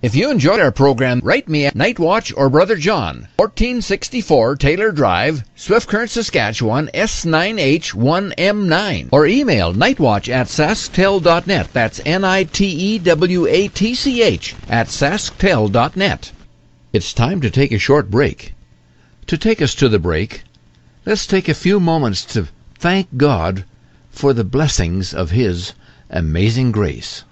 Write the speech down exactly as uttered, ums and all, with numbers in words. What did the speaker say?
If you enjoyed our program, write me at Nightwatch or Brother John, fourteen sixty-four Taylor Drive, Swift Current, Saskatchewan, S nine H one M nine. Or email nightwatch at sasktel dot net. That's N I T E W A T C H at sasktel dot net. It's time to take a short break. To take us to the break, let's take a few moments to thank God for the blessings of His amazing grace.